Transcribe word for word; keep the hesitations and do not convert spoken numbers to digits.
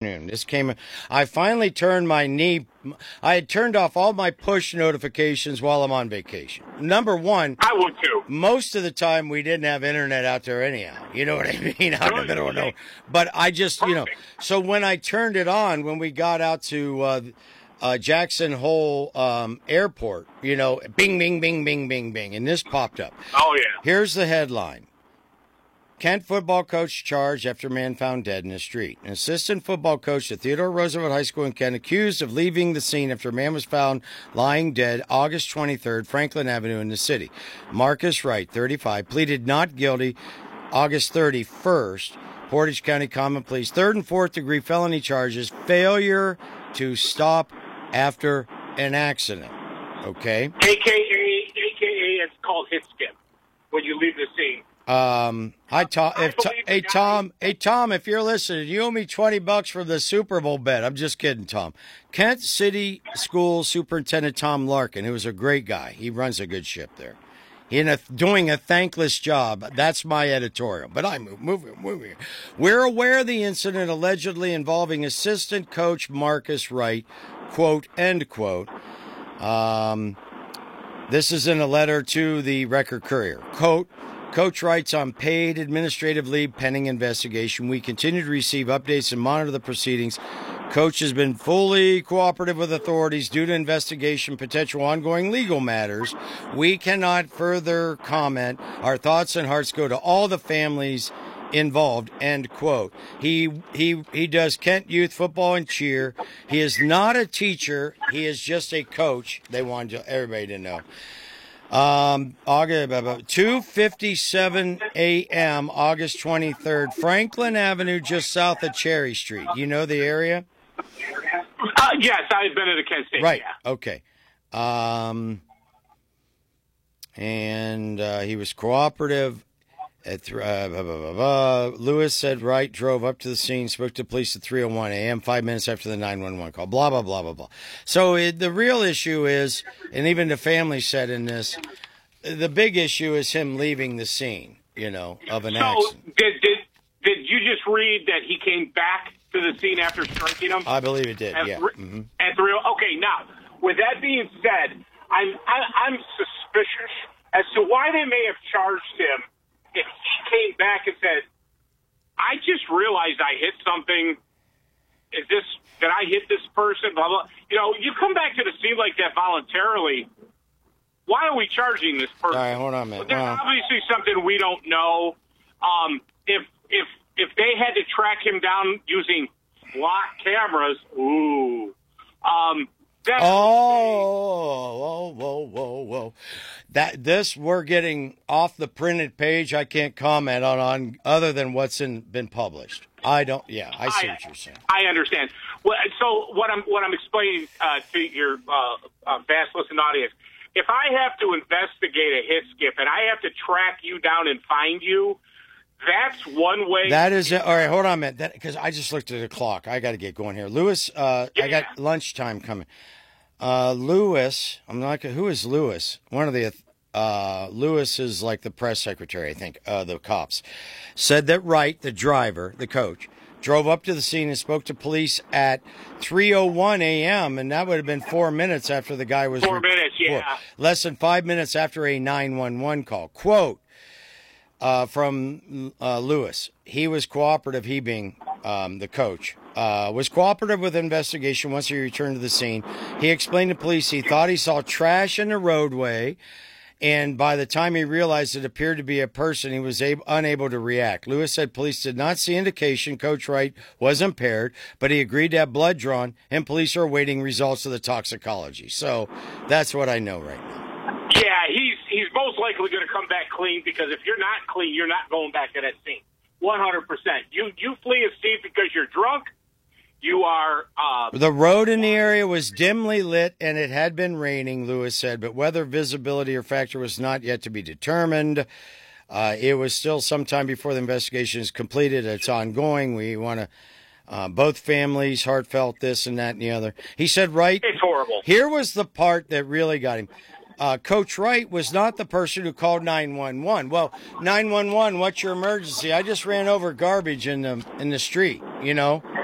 afternoon. This came, I finally turned my knee, I had turned off all my push notifications while I'm on vacation. Number one, I would too. Most of the time we didn't have internet out there anyhow. You know what I mean? Out in the middle of nowhere. But I just, you know, so when I turned it on, when we got out to uh, uh, Jackson Hole um, Airport, you know, bing, bing, bing, bing, bing, bing, and this popped up. Oh, yeah. Here's the headline. Kent football coach charged after man found dead in the street. An assistant football coach at Theodore Roosevelt High School in Kent accused of leaving the scene after a man was found lying dead August twenty-third, Franklin Avenue in the city. Marcus Wright, thirty-five, pleaded not guilty August thirty-first. Portage County Common Pleas, third and fourth degree felony charges, failure to stop after an accident. Okay? A K A, A K A it's called hit skip when you leave the scene. Um, hi Tom. If, hey Tom. Hey Tom. If you're listening, you owe me twenty bucks for the Super Bowl bet. I'm just kidding, Tom. Kent City School Superintendent Tom Larkin, who is a great guy. He runs a good ship there. In a, doing a thankless job. That's my editorial. But I'm moving, moving. We're aware of the incident allegedly involving assistant coach Marcus Wright. Quote, end quote. Um, this is in a letter to the Record Courier. Quote, Coach Wright's on paid administrative leave pending investigation. We continue to receive updates and monitor the proceedings. Coach has been fully cooperative with authorities due to investigation, potential ongoing legal matters. We cannot further comment. Our thoughts and hearts go to all the families involved, end quote. He he he does Kent youth football and cheer. He is not a teacher. He is just a coach. They wanted everybody to know. Um, August, two fifty-seven a.m., August twenty-third, Franklin Avenue, just south of Cherry Street. You know the area? Uh, yes, I've been at a Kent State. Right, yeah. okay. Um, and uh, he was cooperative. At, uh, blah, blah, blah, blah. Lewis said Wright drove up to the scene, spoke to police at three oh one a.m., five minutes after the nine one one call, blah, blah, blah, blah, blah. So it, the real issue is, and even the family said in this, the big issue is him leaving the scene, you know, of an so accident. Did, did, did you just read that he came back to the scene after striking him? I believe it did, at, yeah. Mm-hmm. At three, okay, now, with that being said, I'm, I, I'm suspicious as to why they may have charged him if he came back and said, I just realized I hit something. Is this, did I hit this person? Blah, blah. You know, you come back to the scene like that voluntarily. Why are we charging this person? All right, hold on a minute. There's Well, obviously something we don't know. Um, if, if, if they had to track him down using SWAT cameras, ooh. Um, That's Oh, whoa, whoa, whoa, whoa. That this we're getting off the printed page. I can't comment on, on other than what's in, been published. I don't. Yeah, I see I, what you're saying. I understand. Well, so what I'm what I'm explaining uh, to your uh, uh, vast listening audience, if I have to investigate a hit skip and I have to track you down and find you, that's one way. That is all right. Hold on a minute, because I just looked at the clock. I got to get going here, Lewis. Uh, yeah. I got lunchtime coming. Uh, Lewis, I'm not. Who is Lewis? One of the uh, Lewis is like the press secretary, I think. Uh, the cops said that Wright, the driver, the coach, drove up to the scene and spoke to police at three oh one a.m. and that would have been four minutes after the guy was four minutes. Yeah, four, less than five minutes after a nine one one call. Quote uh, from uh, Lewis: he was cooperative. He being um, the coach. Uh, was cooperative with the investigation once he returned to the scene. He explained to police he thought he saw trash in the roadway, and by the time he realized it appeared to be a person, he was able, unable to react. Lewis said police did not see indication Coach Wright was impaired, but he agreed to have blood drawn, and police are awaiting results of the toxicology. So that's what I know right now. Yeah, he's he's most likely going to come back clean, because if you're not clean, you're not going back to that scene. one hundred percent. You, you flee a scene because you're drunk. You are... Uh, the road in the area was dimly lit, and it had been raining, Lewis said, but whether visibility or factor was not yet to be determined. Uh, it was still some time before the investigation is completed. It's ongoing. We want to... Uh, both families, heartfelt this and that and the other. He said, right... It's horrible. Here was the part that really got him. Uh, Coach Wright was not the person who called nine one one. Well, nine one one, what's your emergency? I just ran over garbage in the in the street, you know?